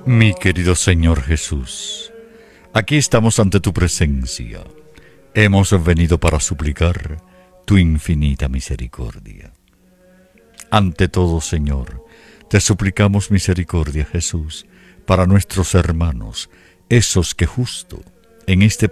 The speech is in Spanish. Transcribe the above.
Mi querido Señor Jesús, aquí estamos ante tu presencia. Hemos venido para suplicar tu infinita misericordia. Ante todo, Señor, te suplicamos misericordia, Jesús, para nuestros hermanos, esos que justo en este